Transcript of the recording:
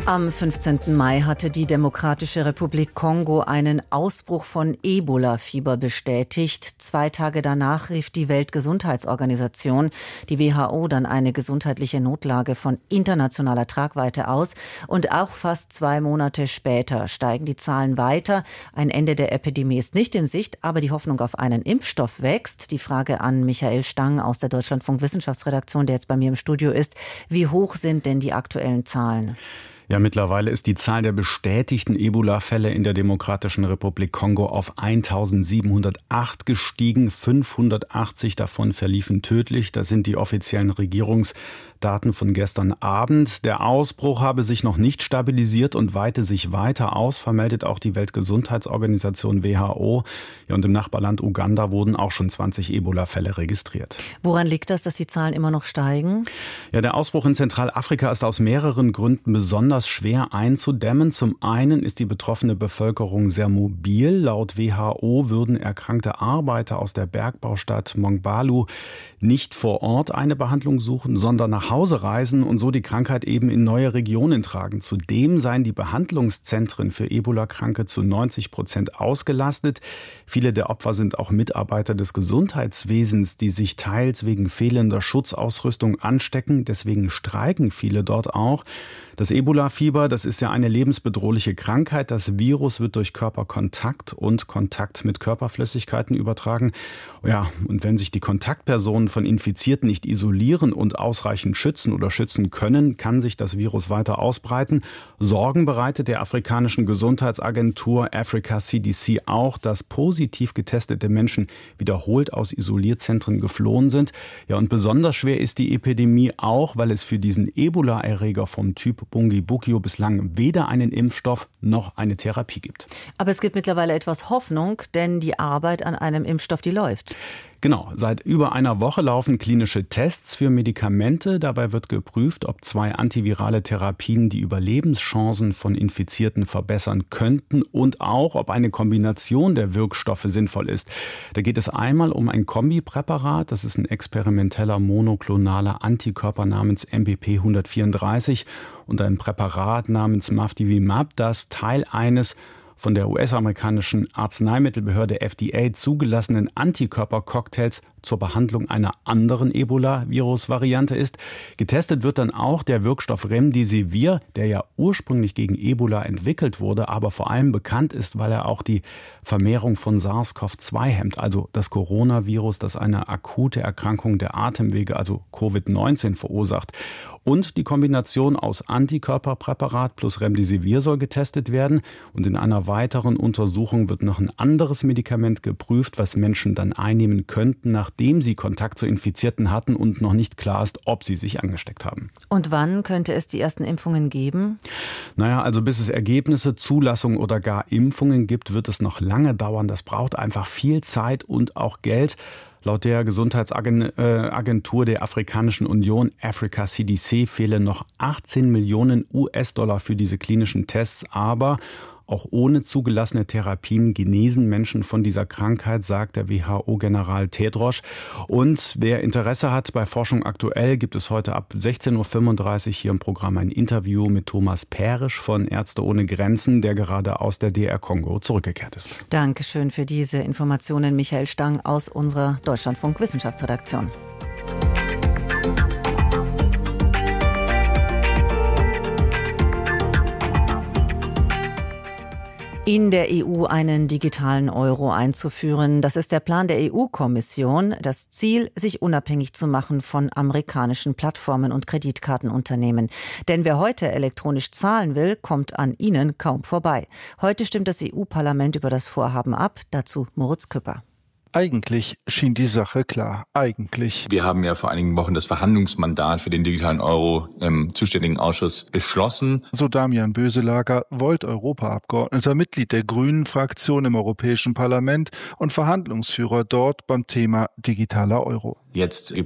Am 15. Mai hatte die Demokratische Republik Kongo einen Ausbruch von Ebola-Fieber bestätigt. 2 Tage danach rief die Weltgesundheitsorganisation, die WHO, dann eine gesundheitliche Notlage von internationaler Tragweite aus. Und auch fast 2 Monate später steigen die Zahlen weiter. Ein Ende der Epidemie ist nicht in Sicht, aber die Hoffnung auf einen Impfstoff wächst. Die Frage an Michael Stang aus der Deutschlandfunk Wissenschaftsredaktion, der jetzt bei mir im Studio ist. Wie hoch sind denn die aktuellen Zahlen? Ja, mittlerweile ist die Zahl der bestätigten Ebola-Fälle in der Demokratischen Republik Kongo auf 1708 gestiegen. 580 davon verliefen tödlich. Das sind die offiziellen Regierungsdaten von gestern Abend. Der Ausbruch habe sich noch nicht stabilisiert und weite sich weiter aus, vermeldet auch die Weltgesundheitsorganisation WHO. Ja, und im Nachbarland Uganda wurden auch schon 20 Ebola-Fälle registriert. Woran liegt das, dass die Zahlen immer noch steigen? Ja, der Ausbruch in Zentralafrika ist aus mehreren Gründen besonders schwer einzudämmen. Zum einen ist die betroffene Bevölkerung sehr mobil. Laut WHO würden erkrankte Arbeiter aus der Bergbaustadt Mongbalu nicht vor Ort eine Behandlung suchen, sondern nach Hause reisen und so die Krankheit eben in neue Regionen tragen. Zudem seien die Behandlungszentren für Ebola-Kranke zu 90% ausgelastet. Viele der Opfer sind auch Mitarbeiter des Gesundheitswesens, die sich teils wegen fehlender Schutzausrüstung anstecken. Deswegen streiken viele dort auch. Das Ebola-Fieber, das ist ja eine lebensbedrohliche Krankheit. Das Virus wird durch Körperkontakt und Kontakt mit Körperflüssigkeiten übertragen. Ja, und wenn sich die Kontaktpersonen von Infizierten nicht isolieren und ausreichend schützen oder schützen können, kann sich das Virus weiter ausbreiten. Sorgen bereitet der afrikanischen Gesundheitsagentur Africa CDC auch, dass positiv getestete Menschen wiederholt aus Isolierzentren geflohen sind. Ja, und besonders schwer ist die Epidemie auch, weil es für diesen Ebola-Erreger vom Typ Bundibugyo bislang weder einen Impfstoff noch eine Therapie gibt. Aber es gibt mittlerweile etwas Hoffnung, denn die Arbeit an einem Impfstoff, die läuft. Genau, seit über einer Woche laufen klinische Tests für Medikamente. Dabei wird geprüft, ob 2 antivirale Therapien die Überlebenschancen von Infizierten verbessern könnten und auch, ob eine Kombination der Wirkstoffe sinnvoll ist. Da geht es einmal um ein Kombipräparat, das ist ein experimenteller monoklonaler Antikörper namens MBP 134 und ein Präparat namens Maftivimab, das Teil eines von der US-amerikanischen Arzneimittelbehörde FDA zugelassenen Antikörpercocktails zur Behandlung einer anderen Ebola-Virus-Variante ist. Getestet wird dann auch der Wirkstoff Remdesivir, der ja ursprünglich gegen Ebola entwickelt wurde, aber vor allem bekannt ist, weil er auch die Vermehrung von SARS-CoV-2 hemmt, also das Coronavirus, das eine akute Erkrankung der Atemwege, also Covid-19 verursacht. Und die Kombination aus Antikörperpräparat plus Remdesivir soll getestet werden. Und in einer weiteren Untersuchung wird noch ein anderes Medikament geprüft, was Menschen dann einnehmen könnten, nachdem sie Kontakt zu Infizierten hatten und noch nicht klar ist, ob sie sich angesteckt haben. Und wann könnte es die ersten Impfungen geben? Naja, also bis es Ergebnisse, Zulassung oder gar Impfungen gibt, wird es noch lange dauern. Das braucht einfach viel Zeit und auch Geld. Laut der Gesundheitsagentur der Afrikanischen Union, Africa CDC, fehlen noch 18 Millionen US-Dollar für diese klinischen Tests. Aber auch ohne zugelassene Therapien genesen Menschen von dieser Krankheit, sagt der WHO-General Tedros. Und wer Interesse hat bei Forschung aktuell, gibt es heute ab 16.35 Uhr hier im Programm ein Interview mit Thomas Perisch von Ärzte ohne Grenzen, der gerade aus der DR Kongo zurückgekehrt ist. Dankeschön für diese Informationen, Michael Stang aus unserer Deutschlandfunk Wissenschaftsredaktion. In der EU einen digitalen Euro einzuführen. Das ist der Plan der EU-Kommission. Das Ziel, sich unabhängig zu machen von amerikanischen Plattformen und Kreditkartenunternehmen. Denn wer heute elektronisch zahlen will, kommt an ihnen kaum vorbei. Heute stimmt das EU-Parlament über das Vorhaben ab. Dazu Moritz Küpper. Eigentlich schien die Sache klar. Eigentlich. Wir haben ja vor einigen Wochen das Verhandlungsmandat für den digitalen Euro im zuständigen Ausschuss beschlossen. So Damian Böselager, Volt-Europaabgeordneter, Mitglied der Grünen-Fraktion im Europäischen Parlament und Verhandlungsführer dort beim Thema digitaler Euro. Jetzt